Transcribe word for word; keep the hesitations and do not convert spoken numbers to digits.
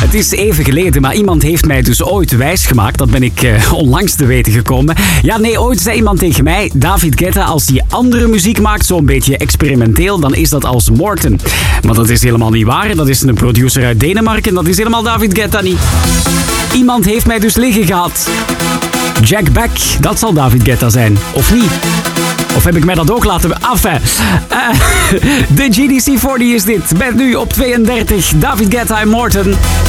Het is even geleden, maar iemand heeft mij dus ooit wijsgemaakt. Dat ben ik uh, onlangs te weten gekomen. Ja, nee, ooit zei iemand tegen mij, David Guetta, als hij andere muziek maakt, zo'n beetje experimenteel, dan is dat als Morten. Maar dat is helemaal niet waar. Dat is een producer uit Denemarken. Dat is helemaal David Guetta niet. Iemand heeft mij dus liggen gehad. Jack Beck, dat zal David Guetta zijn. Of niet? Of heb ik mij dat ook laten... Enfin, uh, de G D C veertig is dit. Met nu op tweeëndertig David Guetta en Morten.